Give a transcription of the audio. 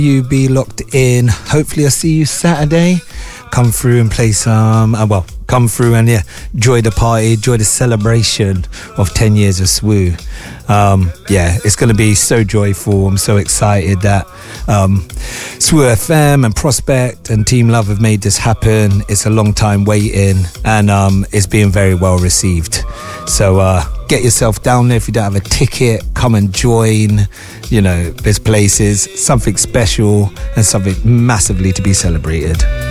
You be locked in. Hopefully I'll see you Saturday. Come through and play some, come through and enjoy the party, enjoy the celebration of 10 years of SWU. It's going to be so joyful. I'm so excited that SWU FM and Prospect and Team Love have made this happen. It's a long time waiting, and it's being very well received. So get yourself down there. If you don't have a ticket, come and join. This place is something special and something massively to be celebrated.